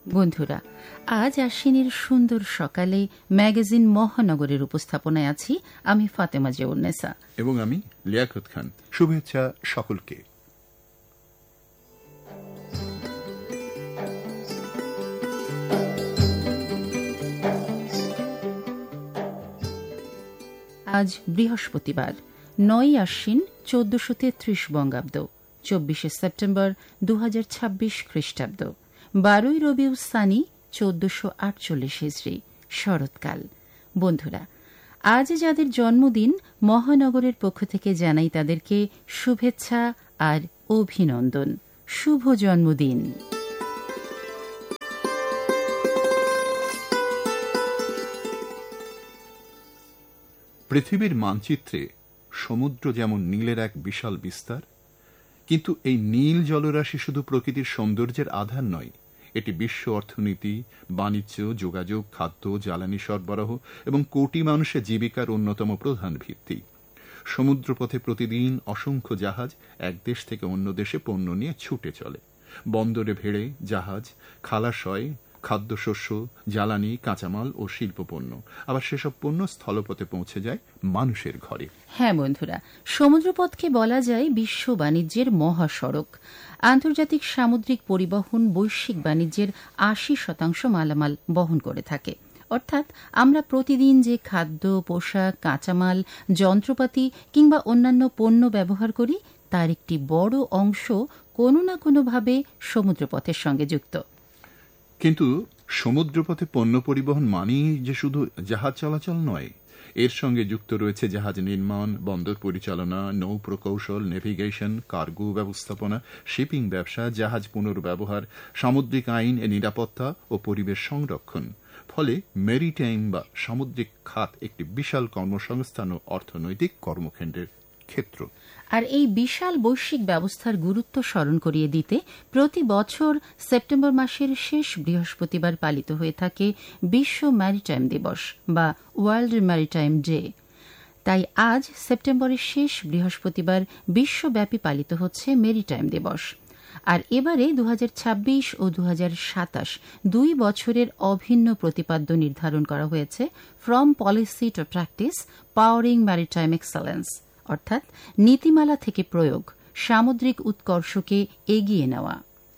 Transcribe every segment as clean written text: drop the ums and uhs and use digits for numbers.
বন্ধুরা, আজ আশ্বিনের সুন্দর সকালে ম্যাগাজিন মহানগরের উপস্থাপনায় আছি আমি ফাতেমা জেউন্নেসা এবং আমি লিয়াকত খান। শুভেচ্ছা সকলকে। আজ বৃহস্পতিবার ৯ আশ্বিন ১৪৩৩ বঙ্গাব্দ, ২৪ সেপ্টেম্বর ২০২৬ খ্রিস্টাব্দ, ১২ রবিউল সানি ১৪৪৮ হিজরি, শরৎকাল। বন্ধুরা, আজ যাদের জন্মদিন মহানগরের পক্ষ থেকে জানাই তাদেরকে শুভেচ্ছা আর অভিনন্দন। শুভ জন্মদিন। পৃথিবীর মানচিত্রে সমুদ্র যেমন নীলের এক বিশাল বিস্তার, কিন্তু এই নীল জলরাশি শুধু প্রকৃতির সৌন্দর্যের আধার নয়, এটি বিশ্ব অর্থনীতি, বাণিজ্য, যোগাযোগ, খাদ্য, জ্বালানি সরবরাহ এবং কোটি মানুষের জীবিকার অন্যতম প্রধান ভিত্তি। সমুদ্রপথে প্রতিদিন অসংখ্য জাহাজ এক দেশ থেকে অন্য দেশে পণ্য নিয়ে ছুটে চলে। বন্দরে ভেড়ে জাহাজ খালাসয় খাদ্যশস্য, জ্বালানি, কাঁচামাল ও শিল্পপণ্য, আবার সেসব পণ্য স্থলপথে পৌঁছে যায় মানুষের ঘরে। হ্যাঁ বন্ধুরা, সমুদ্রপথকে বলা যায় বিশ্ব বাণিজ্যের মহাসড়ক। আন্তর্জাতিক সামুদ্রিক পরিবহন বৈশ্বিক বাণিজ্যের ৮০% মালামাল বহন করে থাকে। অর্থাৎ আমরা প্রতিদিন যে খাদ্য, পোশাক, কাঁচামাল, যন্ত্রপাতি কিংবা অন্যান্য পণ্য ব্যবহার করি তার একটি বড় অংশ কোনো না কোনোভাবে সমুদ্রপথের সঙ্গে যুক্ত। কিন্তু সমুদ্রপথে পণ্য পরিবহন মানেই যে শুধু জাহাজ চলাচল নয়, এর সঙ্গে যুক্ত রয়েছে জাহাজ নির্মাণ, বন্দর পরিচালনা, নৌ প্রকৌশল, নেভিগেশন, কার্গো ব্যবস্থাপনা, শিপিং ব্যবসা, জাহাজ পুনর্ব্যবহার, সামুদ্রিক আইন, নিরাপত্তা ও পরিবেশ সংরক্ষণ। ফলে মেরিটাইম বা সামুদ্রিক খাত একটি বিশাল কর্মসংস্থান ও অর্থনৈতিক কর্মকেন্দ্রের ক্ষেত্র। আর এই বিশাল বৈশ্বিক ব্যবস্থার গুরুত্ব স্মরণ করিয়ে দিতে প্রতি বছর সেপ্টেম্বর মাসের শেষ বৃহস্পতিবার পালিত হয়ে থাকে বিশ্ব ম্যারিটাইম দিবস বা ওয়ার্ল্ড ম্যারিটাইম ডে। তাই আজ সেপ্টেম্বরের শেষ বৃহস্পতিবার বিশ্বব্যাপী পালিত হচ্ছে মেরিটাইম দিবস। আর এবারে ২০২৬ ও ২০২৭ দুই বছরের অভিন্ন প্রতিপাদ্য নির্ধারণ করা হয়েছে from policy two practice powering maritime excellence, অর্থাৎ নীতিমালা থেকে প্রয়োগ, সামুদ্রিক উৎকর্ষকে এগিয়ে নেওয়া।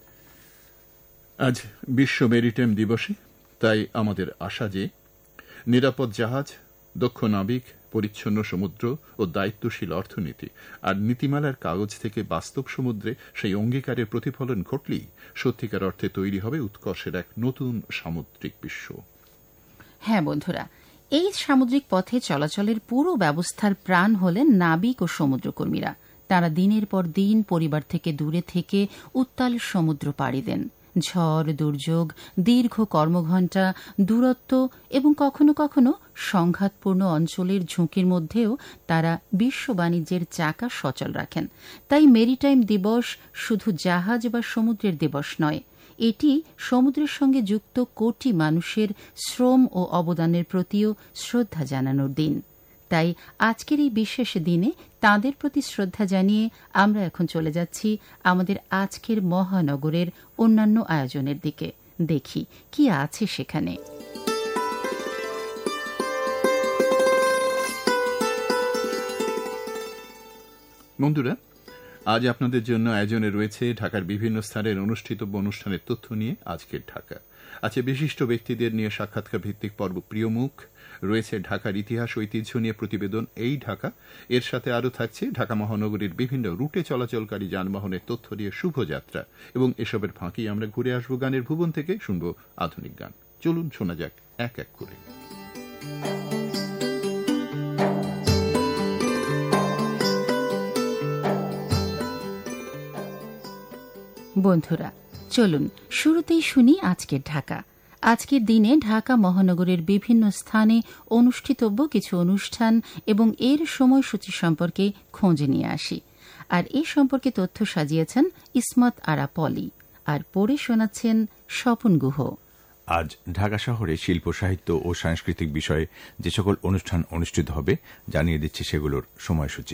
আজ বিশ্ব মেরিটাইম দিবসে তাই আমাদের আশা যে নিরাপদ জাহাজ, দক্ষ নাবিক, পরিচ্ছন্ন সমুদ্র ও দায়িত্বশীল অর্থনীতি আর নীতিমালার কাগজ থেকে বাস্তব সমুদ্রে সেই অঙ্গীকারের প্রতিফলন ঘটলেই সত্যিকার অর্থে তৈরি হবে উৎকর্ষের এক নতুন সামুদ্রিক বিশ্ব। হ্যাঁ বন্ধুরা, এই সামুদ্রিক পথে চলাচলের পুরো ব্যবস্থার প্রাণ হলেন নাবিক ও সমুদ্রকর্মীরা। তারা দিনের পর দিন পরিবার থেকে দূরে থেকে উত্তাল সমুদ্র পাড়ি দেন। ঝড়, দুর্যোগ, দীর্ঘ কর্মঘণ্টা, দূরত্ব এবং কখনো কখনো সংঘাতপূর্ণ অঞ্চলের ঝুঁকির মধ্যেও তারা বিশ্ব বাণিজ্যের চাকা সচল রাখেন। তাই মেরিটাইম দিবস শুধু জাহাজ বা সমুদ্রের দিবস নয়, এটি সমুদ্রের সঙ্গে যুক্ত কোটি মানুষের শ্রম ও অবদানের প্রতিও শ্রদ্ধা জানানোর দিন। তাই আজকের এই বিশেষ দিনে তাঁদের প্রতি শ্রদ্ধা জানিয়ে আমরা এখন চলে যাচ্ছি আমাদের আজকের মহানগরের অন্যান্য আয়োজনের দিকে। দেখি কি আছে সেখানে। বন্ধুরা, আজ আপনাদের জন্য আয়োজনে রয়েছে ঢাকার বিভিন্ন স্থানের অনুষ্ঠিত অনুষ্ঠানের তথ্য নিয়ে আজকের ঢাকা। আছে বিশিষ্ট ব্যক্তিদের নিয়ে সাক্ষাৎকার ভিত্তিক পর্ব প্রিয় মুখ, রয়েছে ঢাকার ইতিহাস ঐতিহ্য নিয়ে প্রতিবেদন এই ঢাকা। এর সাথে আরও থাকছে ঢাকা মহানগরীর বিভিন্ন রুটে চলাচলকারী যানবাহনের তথ্য দিয়ে শুভযাত্রা, এবং এসবের ফাঁকি আমরা ঘুরে আসবো গানের ভুবন থেকে, শুনব আধুনিক গান। চলুন শোনা যাক এক এক করে। বন্ধুরা চলুন শুরুতেই শুনি আজকের ঢাকা। আজকের দিনে ঢাকা মহানগরের বিভিন্ন স্থানে অনুষ্ঠিতব্য কিছু অনুষ্ঠান এবং এর সময়সূচি সম্পর্কে খোঁজ নিয়ে আসি। আর এ সম্পর্কে তথ্য সাজিয়েছেন ইসমত আরা পলি, আর পড়ে শোনাচ্ছেন স্বপন গুহ। আজ ঢাকা শহরে শিল্প, সাহিত্য ও সাংস্কৃতিক বিষয়ে যে সকল অনুষ্ঠান অনুষ্ঠিত হবে জানিয়ে দিচ্ছে সেগুলোর সময়সূচি।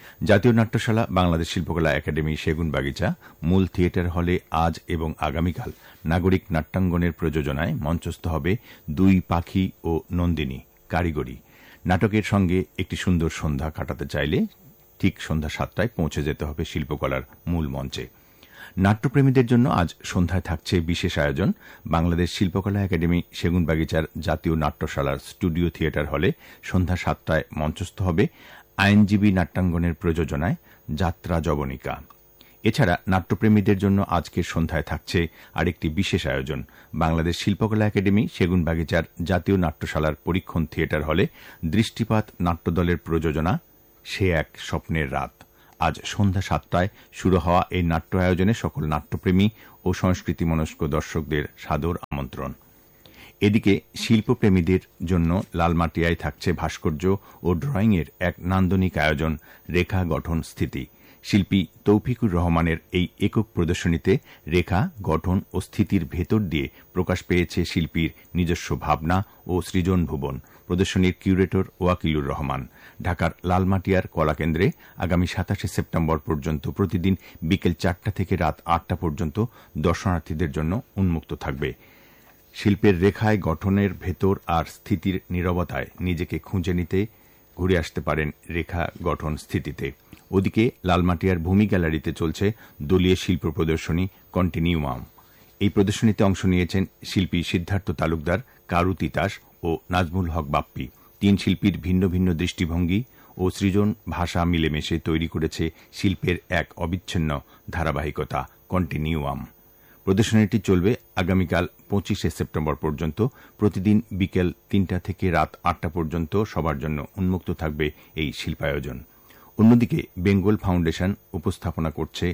জাতীয় নাট্যশালা, বাংলাদেশ শিল্পকলা একাডেমি, সেগুনবাগিচা মূল থিয়েটার হলে আজ এবং আগামীকাল নাগরিক নাট্যাঙ্গনের প্রযোজনায় মঞ্চস্থ হবে দুই পাখি ও নন্দিনী কারিগরি নাটকের সঙ্গে একটি সুন্দর সন্ধ্যা কাটাতে চাইলে ঠিক সন্ধ্যা 7টায় পৌঁছে যেতে হবে শিল্পকলার মূল মঞ্চে। নাট্যপ্রেমীদের জন্য আজ সন্ধ্যায় থাকছে বিশেষ আয়োজন। বাংলাদেশ শিল্পকলা একাডেমি সেগুনবাগিচার জাতীয় নাট্যশালার স্টুডিও থিয়েটার হলে সন্ধ্যা 7টায় মঞ্চস্থ হবে আইনজীবী নাট্যাঙ্গনের প্রযোজনায় যাত্রা যবনিকা। এছাড়া নাট্যপ্রেমীদের জন্য আজকের সন্ধ্যায় থাকছে আরেকটি বিশেষ আয়োজন। বাংলাদেশ শিল্পকলা একাডেমি সেগুনবাগিচার জাতীয় নাট্যশালার পরীক্ষণ থিয়েটার হলে দৃষ্টিপাত নাট্যদলের প্রযোজনা সে এক স্বপ্নের রাত। আজ সন্ধ্যা 7টায় শুরু হওয়া এই নাট্য আয়োজনে সকল নাট্যপ্রেমী ও সংস্কৃতিমনস্ক দর্শকদের সাদর আমন্ত্রণ। এদিকে শিল্পপ্রেমীদের জন্য লালমাটিয়ায় থাকছে ভাস্কর্য ও ড্রয়িংয়ের এক নান্দনিক আয়োজন রেখা গঠন স্থিতি। শিল্পী তৌফিকুর রহমানের এই একক প্রদর্শনীতে রেখা গঠন ও স্থিতির ভেতর দিয়ে প্রকাশ পেয়েছে শিল্পীর নিজস্ব ভাবনা ও সৃজন ভুবন। প্রদর্শনীর কিউরেটর ওয়াকিলুর রহমান। ঢাকার লালমাটিয়ার কলাকেন্দ্রে আগামী 27 সেপ্টেম্বর পর্যন্ত প্রতিদিন বিকেল 4টা থেকে রাত 8টা পর্যন্ত দর্শনার্থীদের জন্য উন্মুক্ত থাকবে। শিল্পের রেখায় গঠনের ভেতর আর স্থিতির নীরবতায় নিজেকে খুঁজে নিতে ঘুরে আসতে পারেন রেখা গঠন স্থিতিতে। ওদিকে লালমাটিয়ার ভূমি গ্যালারিতে চলছে দলীয় শিল্প প্রদর্শনী কন্টিনিউয়াম। এই প্রদর্শনীতে অংশ নিয়েছেন শিল্পী সিদ্ধার্থ তালুকদার, কারু তিতাস ও নাজমুল হক বাপ্পি। 3 শিল্পীর ভিন্ন ভিন্ন দৃষ্টিভঙ্গি ও সৃজন ভাষা মিলেমিশে তৈরি করেছে শিল্পের এক অবিচ্ছিন্ন ধারাবাহিকতা কন্টিনিউয়াম। প্রদর্শনীটি চলবে আগামীকাল 25 সেপ্টেম্বর পর্যন্ত। প্রতিদিন বিকেল 3টা থেকে রাত 8টা পর্যন্ত সবার জন্য উন্মুক্ত থাকবে এই শিল্পায়োজন। অন্যদিকে বেঙ্গল ফাউন্ডেশন উপস্থাপনা করছে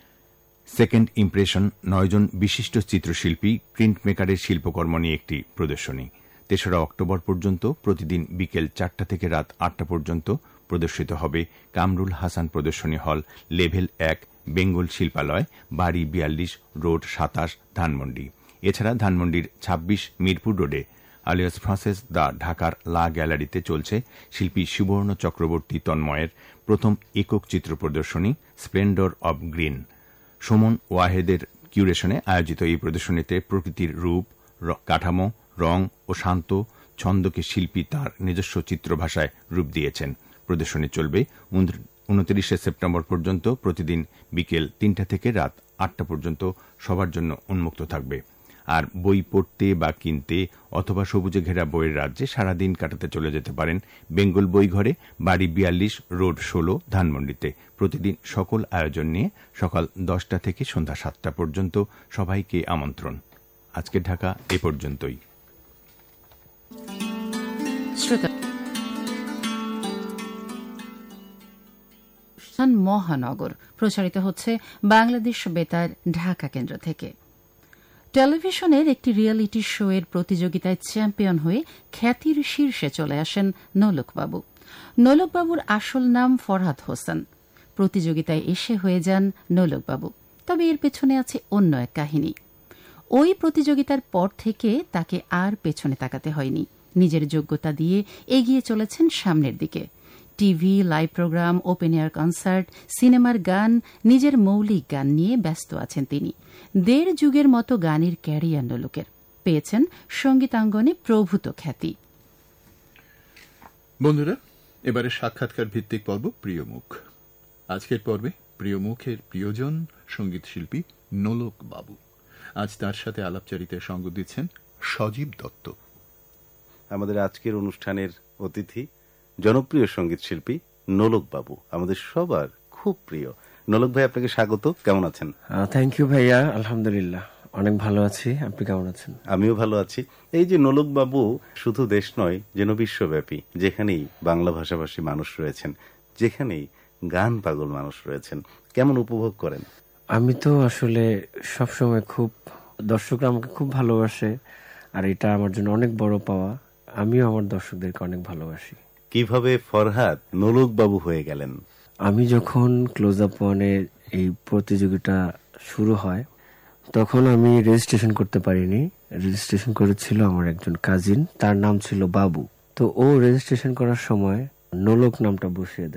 সেকেন্ড ইমপ্রেশন 9 জন বিশিষ্ট চিত্রশিল্পী প্রিন্ট মেকারের শিল্পকর্ম নিয়ে একটি প্রদর্শনী। 3রা অক্টোবর পর্যন্ত প্রতিদিন বিকেল 4টা থেকে রাত 8টা পর্যন্ত প্রদর্শিত হবে কামরুল হাসান প্রদর্শনী হল, লেভেল 1, বেঙ্গল শিল্পালয়, বাড়ি 42, রোড 27, ধানমন্ডি। এছাড়া ধানমন্ডির 26 মিরপুর রোডে আলিয়াস ফ্রান্সেস দ্য ঢাকার লা গ্যালারিতে চলছে শিল্পী সুবর্ণ চক্রবর্তী তন্ময়ের প্রথম একক চিত্র প্রদর্শনী স্প্লেন্ডর অব গ্রিন। সুমন ওয়াহেদের কিউরেশনে আয়োজিত এই প্রদর্শনীতে প্রকৃতির রূপ, কাঠামো, রং ও শান্ত ছন্দকে শিল্পী তাঁর নিজস্ব চিত্রভাষায় রূপ দিয়েছেন। প্রদর্শনী চলবে 29 সেপ্টেম্বর পর্যন্ত। প্রতিদিন বিকেল 3টা থেকে রাত 8টা পর্যন্ত সবার জন্য উন্মুক্ত থাকবে। আর বই পড়তে বা কিনতে অথবা সবুজে ঘেরা বইয়ের রাজ্যে সারাদিন কাটাতে চলে যেতে পারেন বেঙ্গল বইঘরে, বাড়ি 42, রোড 16, ধানমন্ডিতে। প্রতিদিন সকল আয়োজন নিয়ে সকাল 10টা থেকে সন্ধ্যা 7টা পর্যন্ত সবাইকে আমন্ত্রণ। আজকের ঢাকা এ পর্যন্তই। মহানগর প্রচারিত হচ্ছে বাংলাদেশ বেতার ঢাকা কেন্দ্র থেকে। টেলিভিশনের একটি রিয়েলিটি শো এর প্রতিযোগিতায় চ্যাম্পিয়ন হয়ে খ্যাতির শীর্ষে চলে আসেন নোলকবাবু। নোলকবাবুর আসল নাম ফরহাদ হোসেন। প্রতিযোগিতায় এসে হয়ে যান নোলকবাবু। তবে এর পেছনে আছে অন্য এক কাহিনী। ওই প্রতিযোগিতার পর থেকে তাকে আর পেছনে তাকাতে হয়নি। নিজের যোগ্যতা দিয়ে এগিয়ে চলেছেন সামনের দিকে। TV, live programme, open air concert, সিনেমার গান, নিজের মৌলিক গান নিয়ে ব্যস্ত আছেন তিনি। 1.5 যুগের মতো গানের ক্যারিয়ার নোলকের। পেয়েছেন সঙ্গীতাঙ্গনে প্রভূত খ্যাতি। বন্ধুরা, এবারে সাক্ষাৎকার ভিত্তিক পর্ব প্রিয় মুখ। আজকের পর্বে প্রিয় মুখের প্রিয়জন সঙ্গীত শিল্পী নোলক বাবু। আজ তার সাথে আলাপচারিতায় সঙ্গ দিচ্ছেন সজীব দত্ত। আমাদের আজকের অনুষ্ঠানের অতিথি জনপ্রিয় সঙ্গীত শিল্পী নোলক বাবু, আমাদের সবার খুব প্রিয়। নোলক ভাই, আপনাকে স্বাগত। কেমন আছেন? থ্যাংক ইউ ভাইয়া, আলহামদুলিল্লাহ অনেক ভালো আছি। আপনি কেমন আছেন? আমিও ভালো আছি। এই যে নোলক বাবু শুধু দেশ নয়, যেন বিশ্বব্যাপী, যেখানেই বাংলা ভাষাভাষী মানুষ রয়েছেন, যেখানেই গান পাগল মানুষ রয়েছেন, কেমন উপভোগ করেন? আমি তো আসলে সবসময় খুব, দর্শকরা আমাকে খুব ভালোবাসে, আর এটা আমার জন্য অনেক বড় পাওয়া। আমিও আমার দর্শকদেরকে অনেক ভালোবাসি। কিভাবে ফরহাদ নোলক বাবু হয়ে গেলেন? আমি যখন ক্লোজ আপ ওয়ানে এই প্রতিযোগিতা শুরু হয়, তখন আমি রেজিস্ট্রেশন করতে পারিনি। রেজিস্ট্রেশন করেছিল আমার একজন কাজিন, তার নাম ছিল বাবু। তো ও রেজিস্ট্রেশন করার সময় নোলক নামটা বসিয়ে দেয়।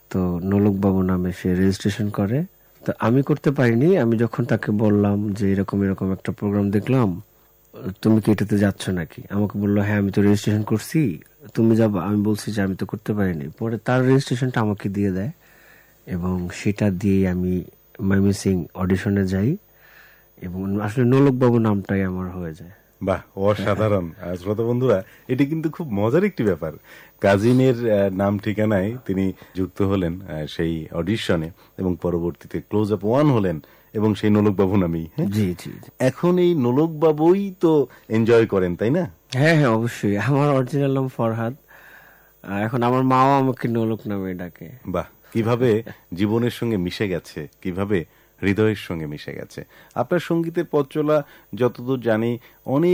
তো নোলক বাবু নামে সে রেজিস্ট্রেশন করে। তো আমি করতে পারিনি। আমি যখন তাকে বললাম যে এরকম এরকম একটা প্রোগ্রাম দেখলাম, তুমি কি এটাতে যাচ্ছ নাকি, আমাকে বললো হ্যাঁ আমি তো রেজিস্ট্রেশন করছি, তুমি যাবা। আমি বলছি যে আমি তো করতে পারিনি। পরে তার রেজিস্ট্রেশনটা আমাকে দিয়ে দেয় এবং সেটা দিয়ে আমি ময়মনসিং অডিশনে যাই এবং আসলে নোলক বাবু নামটাই আমার হয়ে যায়। বাহ, অসাধারণ। শ্রোতা বন্ধুরা, এটি কিন্তু খুব মজার একটি ব্যাপার। কাজিনের নাম ঠিকানায় তিনি যুক্ত হলেন সেই অডিশনে এবং পরবর্তীতে ক্লোজ আপ 1 হলেন এবং সেই নোলক বাবু নামেই। জি জি। এখন এই নোলক বাবুই তো এনজয় করেন, তাই না? হ্যাঁ হ্যাঁ, অবশ্যই। আমার অরিজিনাল নাম ফরহাদ, এখন আমার মাও আমাকে নোলক নামে ডাকে। বাহ, কিভাবে জীবনের সঙ্গে মিশে গেছে, কিভাবে হৃদয়ের সঙ্গে মিশে গেছে। আপনার সঙ্গীতের পথ চলা যতদূর জানি অনেক